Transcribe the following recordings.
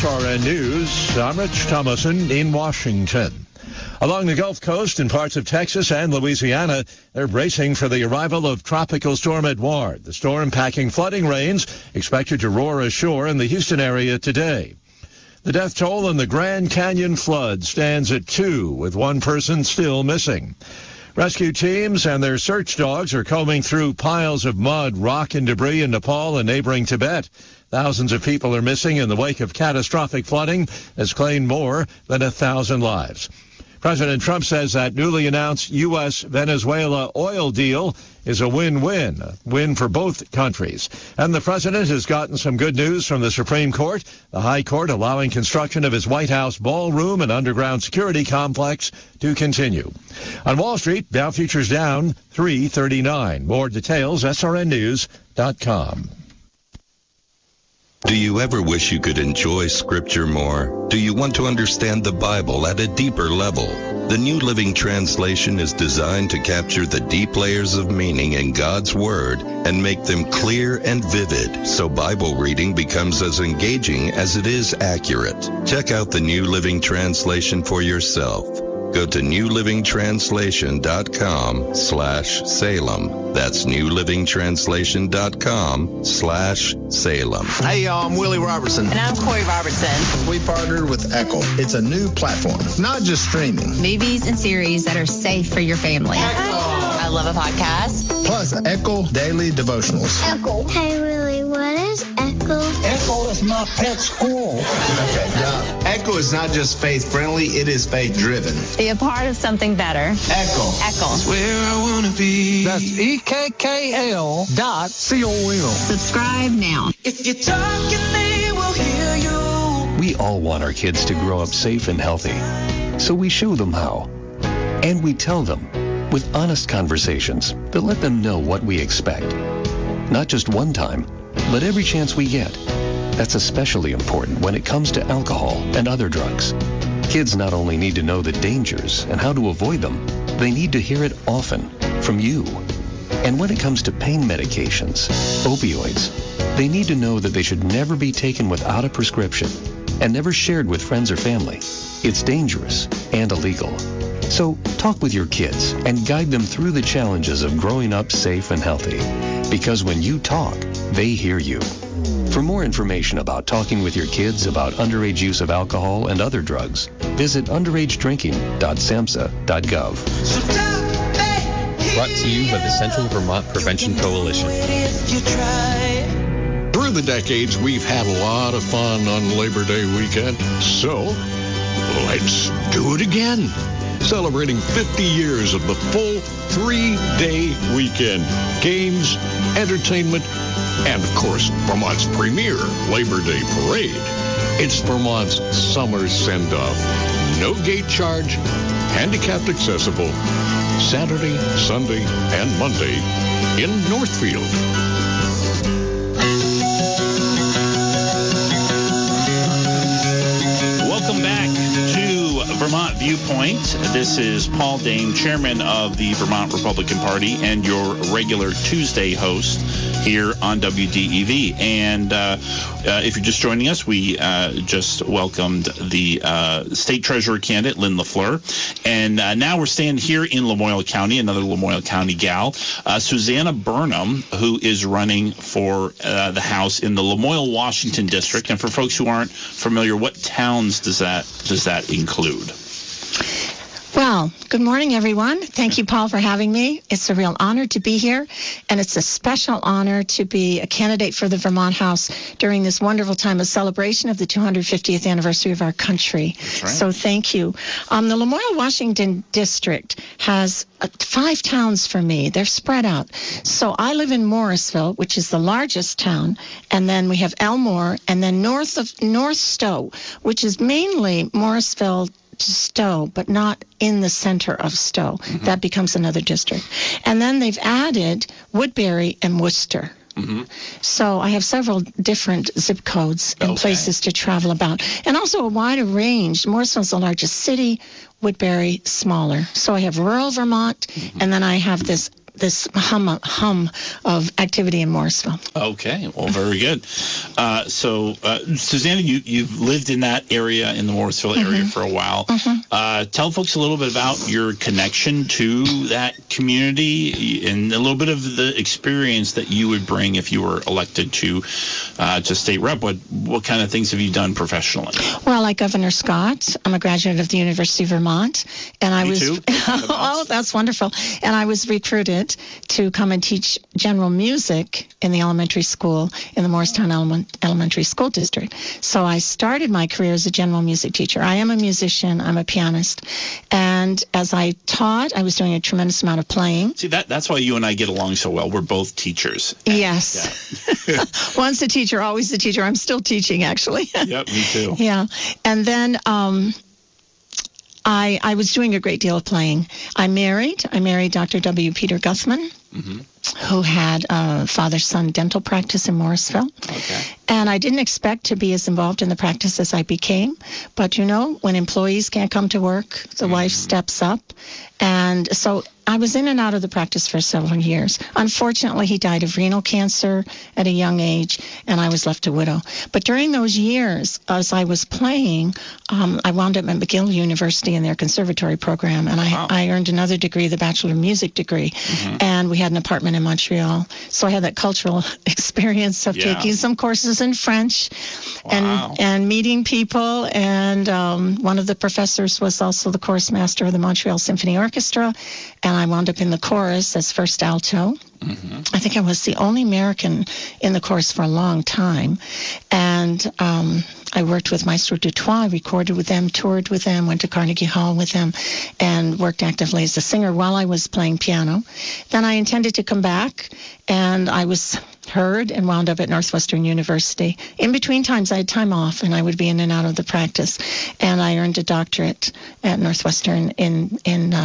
SRN News, I'm Rich Thomason in Washington. Along the Gulf Coast and parts of Texas and Louisiana, they're bracing for the arrival of Tropical Storm Edouard. The storm packing flooding rains expected to roar ashore in the Houston area today. The death toll in the Grand Canyon flood stands at 2, with one person still missing. Rescue teams and their search dogs are combing through piles of mud, rock, and debris in Nepal and neighboring Tibet. Thousands of people are missing in the wake of catastrophic flooding that's claimed more than 1,000 lives. President Trump says that newly announced U.S.-Venezuela oil deal is a win-win, a win for both countries. And the president has gotten some good news from the Supreme Court, the High Court allowing construction of his White House ballroom and underground security complex to continue. On Wall Street, Dow futures down 339. More details, srnnews.com. Do you ever wish you could enjoy Scripture more? Do you want to understand the Bible at a deeper level? The New Living Translation is designed to capture the deep layers of meaning in God's Word and make them clear and vivid, so Bible reading becomes as engaging as it is accurate. Check out the New Living Translation for yourself. Go to newlivingtranslation.com/Salem. That's newlivingtranslation.com/Salem. Hey, y'all, I'm Willie Robertson. And I'm Corey Robertson. We partnered with Echo. It's a new platform, not just streaming. Movies and series that are safe for your family. I love a podcast. Plus, Echo Daily Devotionals. Echo. Hey, Willie, what is Echo? Echo is my pet squirrel. Okay, yeah. Echo is not just faith-friendly, it is faith-driven. Be a part of something better. Echo. Echo. Where I want to be. That's EKKL.com. Subscribe now. If you're talking, they will hear you. We all want our kids to grow up safe and healthy, so we show them how. And we tell them with honest conversations that let them know what we expect. Not just one time, but every chance we get. That's especially important when it comes to alcohol and other drugs. Kids not only need to know the dangers and how to avoid them, they need to hear it often from you. And when it comes to pain medications, opioids, they need to know that they should never be taken without a prescription and never shared with friends or family. It's dangerous and illegal. So talk with your kids and guide them through the challenges of growing up safe and healthy. Because when you talk, they hear you. For more information about talking with your kids about underage use of alcohol and other drugs, visit underagedrinking.samhsa.gov. Brought to you by the Central Vermont Prevention Coalition. Through the decades, we've had a lot of fun on Labor Day weekend, so let's do it again. Celebrating 50 years of the full 3-day weekend. Games, entertainment, and, of course, Vermont's premier Labor Day parade. It's Vermont's summer send-off. No gate charge, handicapped accessible. Saturday, Sunday, and Monday in Northfield. Welcome back to Vermont Viewpoint. This is Paul Dane, chairman of the Vermont Republican Party and your regular Tuesday host here on WDEV. And if you're just joining us, we just welcomed the state treasurer candidate, Lynn LaFleur. And now we're standing here in Lamoille County, another Lamoille County gal, Susanna Burnham, who is running for the House in the Lamoille, Washington district. And for folks who aren't familiar, what towns does that include? Well, good morning, everyone. Thank you, Paul, for having me. It's a real honor to be here, and it's a special honor to be a candidate for the Vermont House during this wonderful time of celebration of the 250th anniversary of our country. That's right. So thank you. The Lamoille, Washington district has 5 towns for me. They're spread out. So I live in Morrisville, which is the largest town, and then we have Elmore, and then North Stowe, which is mainly Morrisville to Stowe, but not in the center of Stowe. Mm-hmm. That becomes another district. And then they've added Woodbury and Worcester. Mm-hmm. So I have several different zip codes and places to travel about. And also a wider range. Morrisville's the largest city, Woodbury smaller. So I have rural Vermont, and then I have this this hum of activity in Morrisville. Okay, well, very good. So, Susanna, you've lived in that area, in the Morrisville area, for a while. Tell folks a little bit about your connection to that community and a little bit of the experience that you would bring if you were elected to state rep. What kind of things have you done professionally? Well, like Governor Scott, I'm a graduate of the University of Vermont, and I was too. oh, that's wonderful. And I was recruited to come and teach general music in the elementary school in the Morristown Elementary School District. So I started my career as a general music teacher. I am a musician. I'm a pianist. And as I taught, I was doing a tremendous amount of playing. See, that's why you and I get along so well. We're both teachers. Yes. Yeah. Once a teacher, always a teacher. I'm still teaching, actually. Yep, me too. Yeah. And then I was doing a great deal of playing. I married Dr. W. Peter Guthman, who had a father-son dental practice in Morrisville. Okay. And I didn't expect to be as involved in the practice as I became. But, when employees can't come to work, the wife steps up. And so I was in and out of the practice for several years. Unfortunately, he died of renal cancer at a young age, and I was left a widow. But during those years, as I was playing, I wound up at McGill University in their conservatory program, and I earned another degree, the Bachelor of Music degree, and we had an apartment in Montreal. So I had that cultural experience of taking some courses in French and meeting people, and one of the professors was also the chorus master of the Montreal Symphony Orchestra, and I wound up in the chorus as first alto. I think I was the only American in the chorus for a long time. And I worked with Maestro Dutoit, recorded with them, toured with them, went to Carnegie Hall with them, and worked actively as a singer while I was playing piano. Then I intended to come back, and I was heard and wound up at Northwestern University. In between times, I had time off, and I would be in and out of the practice. And I earned a doctorate at Northwestern in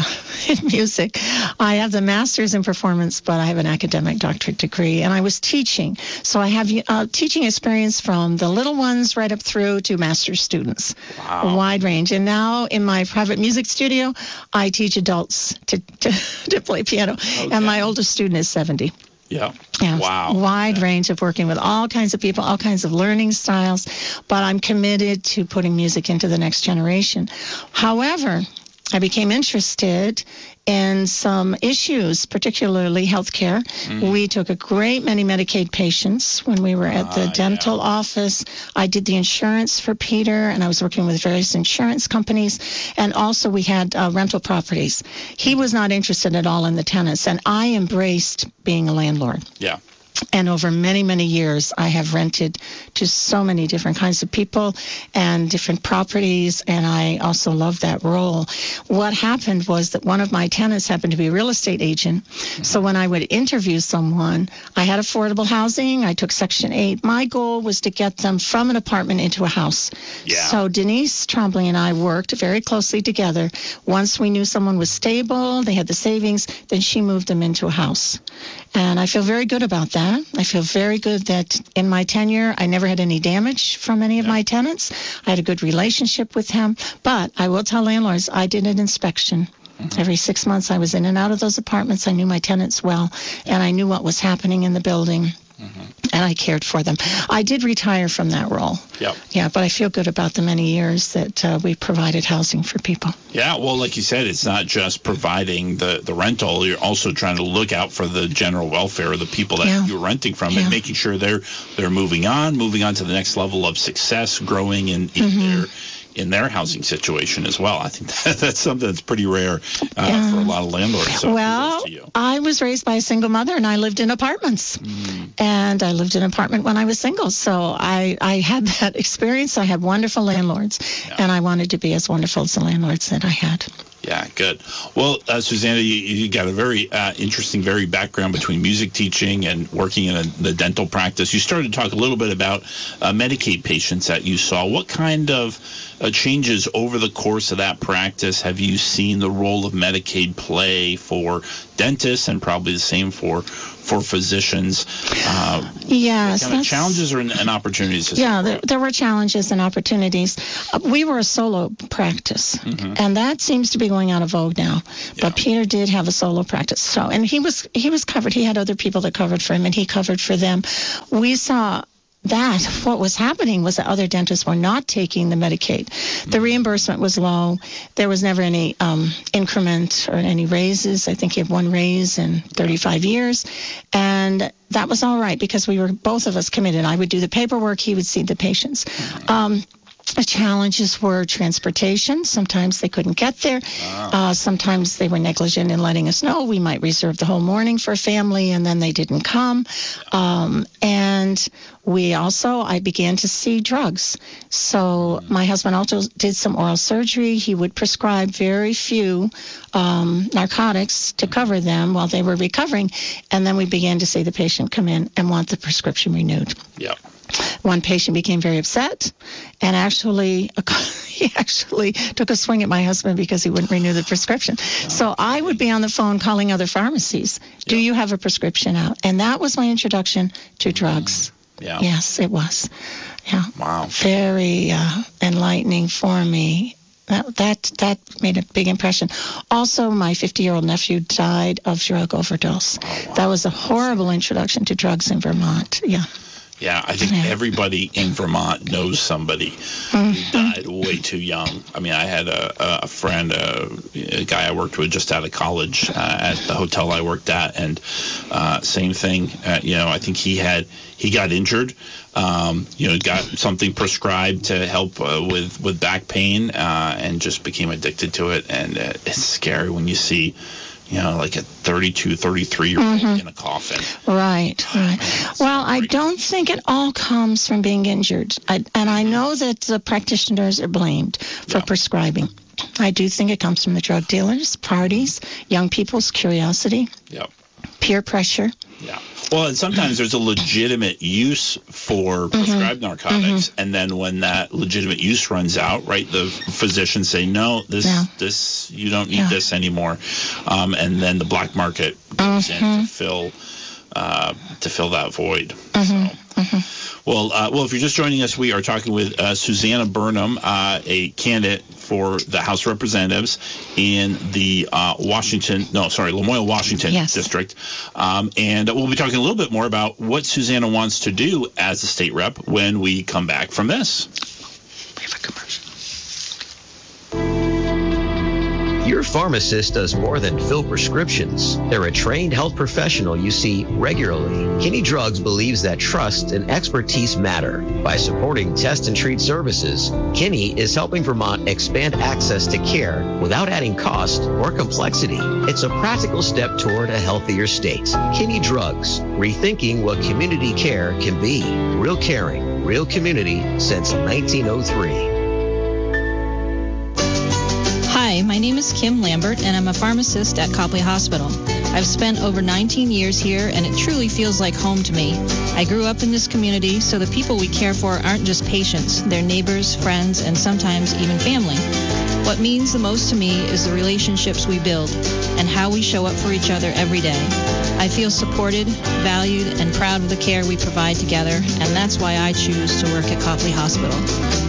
music. I have the master's in performance, but I have an academic doctorate degree, and I was teaching. So I have teaching experience from the little ones right up through to master's students. Wow. A wide range. And now in my private music studio, I teach adults to play piano. Okay. And my oldest student is 70. Yeah. Wow. Wide range of working with all kinds of people, all kinds of learning styles, but I'm committed to putting music into the next generation. However, I became interested in some issues, particularly healthcare. We took a great many Medicaid patients when we were at the dental office. I did the insurance for Peter, and I was working with various insurance companies. And also we had rental properties. He was not interested at all in the tenants, and I embraced being a landlord. Yeah. And over many, many years, I have rented to so many different kinds of people and different properties, and I also love that role. What happened was that one of my tenants happened to be a real estate agent. So when I would interview someone, I had affordable housing. I took Section 8. My goal was to get them from an apartment into a house. Yeah. So Denise Trombley and I worked very closely together. Once we knew someone was stable, they had the savings, then she moved them into a house. And I feel very good about that. I feel very good that in my tenure, I never had any damage from any of my tenants. I had a good relationship with them. But I will tell landlords, I did an inspection. Every 6 months, I was in and out of those apartments. I knew my tenants well, and I knew what was happening in the building. And I cared for them. I did retire from that role. Yep. Yeah, but I feel good about the many years that we provided housing for people. Yeah, well, like you said, it's not just providing the rental. You're also trying to look out for the general welfare of the people that you're renting from and making sure they're moving on to the next level of success, growing in their housing situation as well. I think that's something that's pretty rare for a lot of landlords. So well, I was raised by a single mother, and I lived in apartments. And I lived in an apartment when I was single. So I had that experience. I had wonderful landlords, and I wanted to be as wonderful as the landlords that I had. Yeah, good. Well, Susanna, you got a very interesting, varied background between music teaching and working in the dental practice. You started to talk a little bit about Medicaid patients that you saw. What kind of changes over the course of that practice have you seen the role of Medicaid play for dentists, and probably the same for physicians? Yes. What kind of challenges and opportunities? There were challenges and opportunities. We were a solo practice, and that seems to be going going out of vogue now. But Peter did have a solo practice. So, and he was covered. He had other people that covered for him, and he covered for them. We saw that what was happening was that other dentists were not taking the Medicaid. The reimbursement was low. There was never any increment or any raises. I think he had one raise in 35 years. And that was all right because we were both of us committed. I would do the paperwork. He would see the patients. The challenges were transportation. Sometimes they couldn't get there. Sometimes they were negligent in letting us know. We might reserve the whole morning for a family, and then they didn't come. And I began to see drugs. So my husband also did some oral surgery. He would prescribe very few narcotics to cover them while they were recovering. And then we began to see the patient come in and want the prescription renewed. Yeah. One patient became very upset and he actually took a swing at my husband because he wouldn't renew the prescription. So I would be on the phone calling other pharmacies. Do you have a prescription out? And that was my introduction to drugs. Yeah. Yes, it was. Yeah. Wow. Very enlightening for me. That made a big impression. Also, my 50-year-old nephew died of drug overdose. Oh, wow. That was a horrible introduction to drugs in Vermont. Yeah. Yeah, I think everybody in Vermont knows somebody who died way too young. I mean, I had a friend, a guy I worked with just out of college at the hotel I worked at, and same thing. I think he got injured. Got something prescribed to help with back pain, and just became addicted to it. And it's scary when you see, like a 32, 33-year-old in a coffin. Right. Well, I don't think it all comes from being injured. I know that the practitioners are blamed for prescribing. I do think it comes from the drug dealers, parties, young people's curiosity, peer pressure. Yeah. Well, and sometimes there's a legitimate use for prescribed narcotics, and then when that legitimate use runs out, right, the physicians say, no, this you don't need this anymore, and then the black market goes in to fill that void. Well, if you're just joining us, we are talking with Susanna Burnham, a candidate for the House of Representatives in the Lamoille, Washington district. And we'll be talking a little bit more about what Susanna wants to do as a state rep when we come back from this. We have a commercial. Your pharmacist does more than fill prescriptions. They're a trained health professional you see regularly. Kinney Drugs believes that trust and expertise matter. By supporting test and treat services, Kinney is helping Vermont expand access to care without adding cost or complexity. It's a practical step toward a healthier state. Kinney Drugs, rethinking what community care can be. Real caring, real community since 1903. Hi, my name is Kim Lambert, and I'm a pharmacist at Copley Hospital. I've spent over 19 years here, and it truly feels like home to me. I grew up in this community, so the people we care for aren't just patients. They're neighbors, friends, and sometimes even family. What means the most to me is the relationships we build and how we show up for each other every day. I feel supported, valued, and proud of the care we provide together, and that's why I choose to work at Copley Hospital.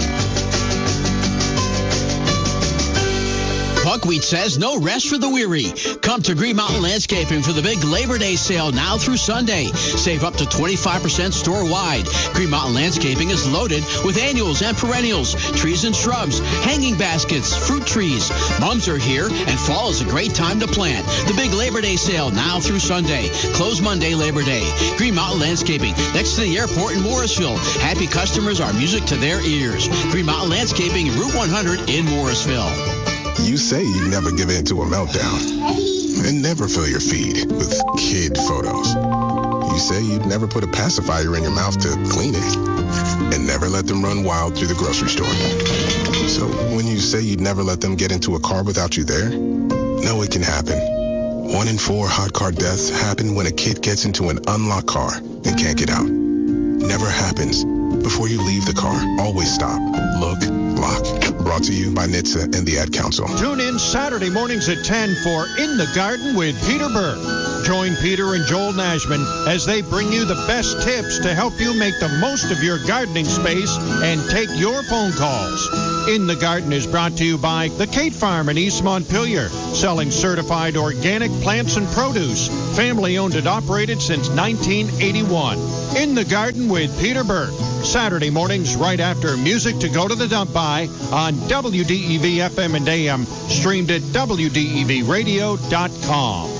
Buckwheat says no rest for the weary. Come to Green Mountain Landscaping for the big Labor Day sale now through Sunday. Save up to 25% store-wide. Green Mountain Landscaping is loaded with annuals and perennials, trees and shrubs, hanging baskets, fruit trees. Mums are here, and fall is a great time to plant. The big Labor Day sale now through Sunday. Close Monday, Labor Day. Green Mountain Landscaping, next to the airport in Morrisville. Happy customers are music to their ears. Green Mountain Landscaping, Route 100 in Morrisville. You say you'd never give in to a meltdown and never fill your feed with kid photos. You say you'd never put a pacifier in your mouth to clean it and never let them run wild through the grocery store. So when you say you'd never let them get into a car without you there, no, it can happen. 1 in 4 hot car deaths happen when a kid gets into an unlocked car and can't get out. Never happens. Before you leave the car, always stop, look, block. Brought to you by NHTSA and the Ad Council. Tune in Saturday mornings at 10 for In the Garden with Peter Burke. Join Peter and Joel Nashman as they bring you the best tips to help you make the most of your gardening space and take your phone calls. In the Garden is brought to you by the Kate Farm in East Montpelier, selling certified organic plants and produce. Family owned and operated since 1981. In the Garden with Peter Burke. Saturday mornings right after Music to Go to the Dump By on WDEV FM and AM, streamed at WDEVradio.com.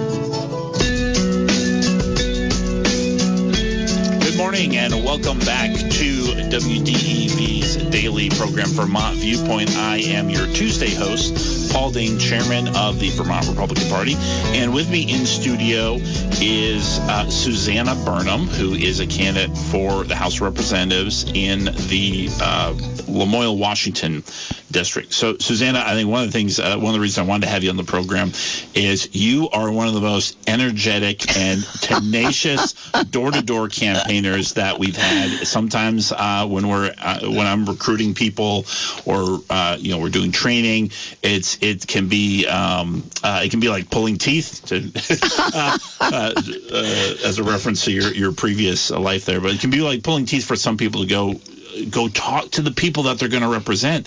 Good morning and welcome back to WDEV's daily program, Vermont Viewpoint. I am your Tuesday host, Paul Dane, chairman of the Vermont Republican Party. And with me in studio is Susanna Burnham, who is a candidate for the House of Representatives in the Lamoille, Washington district. So, Susanna, I think one of the reasons I wanted to have you on the program is you are one of the most energetic and tenacious door-to-door campaigners that we've had. Sometimes when I'm recruiting people or we're doing training, it can be like pulling teeth as a reference to your previous life there. But it can be like pulling teeth for some people to go talk to the people that they're going to represent.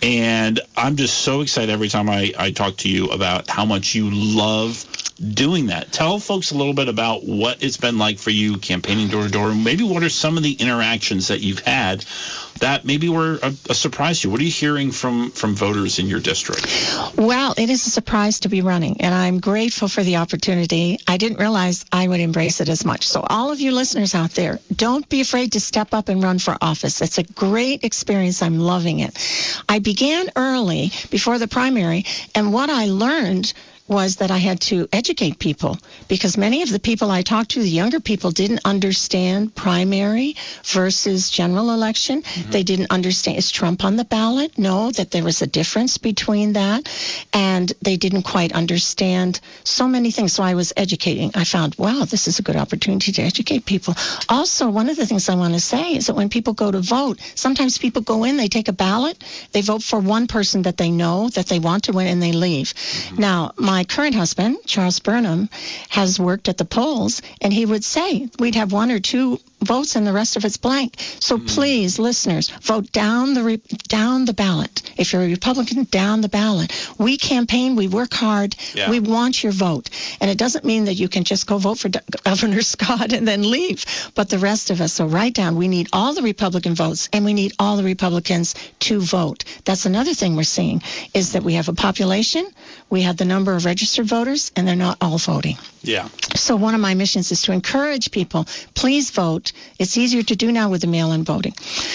And I'm just so excited every time I talk to you about how much you love doing that. Tell folks a little bit about what it's been like for you campaigning door to door, and maybe what are some of the interactions that you've had that maybe were a surprise to you. What are you hearing from voters in your district? Well, it is a surprise to be running, and I'm grateful for the opportunity. I didn't realize I would embrace it as much. So all of you listeners out there, don't be afraid to step up and run for office. It's a great experience. I'm loving it. I began early before the primary, and what I learned was that I had to educate people, because many of the people I talked to, the younger people, didn't understand primary versus general election. Mm-hmm. They didn't understand, is Trump on the ballot? No, that there was a difference between that. And they didn't quite understand so many things. So I was educating. I found, wow, this is a good opportunity to educate people. Also, one of the things I want to say is that when people go to vote, sometimes people go in, they take a ballot, they vote for one person that they know that they want to win, and they leave. Mm-hmm. Now, my current husband, Charles Burnham, has worked at the polls, and he would say we'd have one or two votes and the rest of it's blank. So please, listeners, vote down the ballot. If you're a Republican, down the ballot. We campaign, we work hard, we want your vote. And it doesn't mean that you can just go vote for Governor Scott and then leave, but the rest of us. So write down, we need all the Republican votes, and we need all the Republicans to vote. That's another thing we're seeing, is that we have a population, we have the number of registered voters, and they're not all voting. Yeah. So one of my missions is to encourage people, please vote. It's easier to do now with the mail-in voting.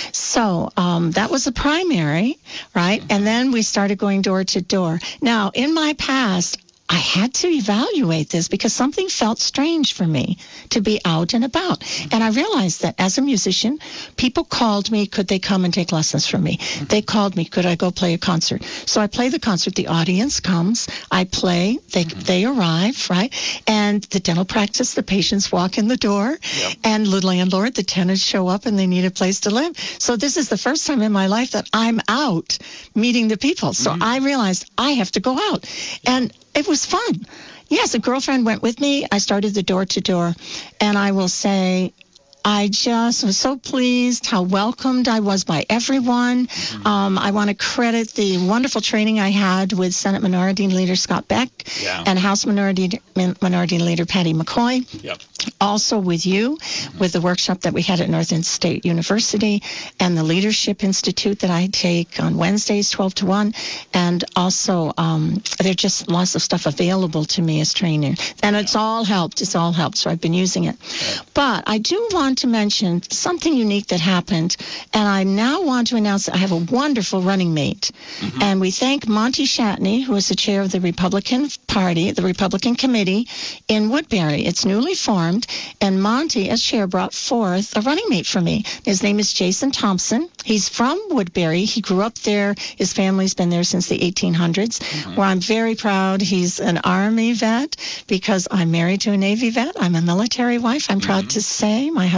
So that was the primary, right? And then we started going door to door. Now, in my past, I had to evaluate this because something felt strange for me to be out and about. And I realized that as a musician, people called me, could they come and take lessons from me? They called me, could I go play a concert? So I play the concert, the audience comes, I play, they arrive, right? And the dental practice, the patients walk in the door, and the landlord, the tenants show up, and they need a place to live. So this is the first time in my life that I'm out meeting the people. So I realized I have to go out. And it was fun. Yes, a girlfriend went with me. I started the door-to-door, and I will say I just was so pleased how welcomed I was by everyone. I want to credit the wonderful training I had with Senate Minority Leader Scott Beck and House Minority Leader Patty McCoy. Also with you, with the workshop that we had at Northern State University and the Leadership Institute that I take on Wednesdays, 12 to 1. And also, there's just lots of stuff available to me as training. And it's all helped. It's all helped. So I've been using it. But I do want to mention something unique that happened. And I now want to announce that I have a wonderful running mate. And we thank Monty Shatney, who is the chair of the Republican Party, the Republican Committee in Woodbury. It's newly formed. And Monty, as chair, brought forth a running mate for me. His name is Jason Thompson. He's from Woodbury. He grew up there. His family's been there since the 1800s, where I'm very proud. He's an Army vet because I'm married to a Navy vet. I'm a military wife. I'm proud to say my husband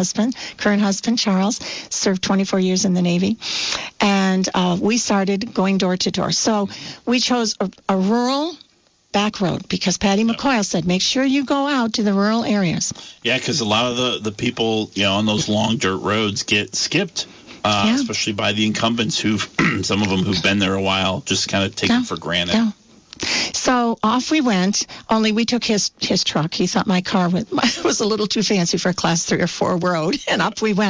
current husband, Charles, served 24 years in the Navy. And we started going door to door. So we chose a rural back road because Patty McCoyle said, make sure you go out to the rural areas. Yeah, because a lot of the people, on those long dirt roads get skipped, especially by the incumbents some of them who've been there a while, just kind of take it for granted. Yeah. So off we went, only we took his truck. He thought my car was a little too fancy for a class 3 or 4 road, and up we went.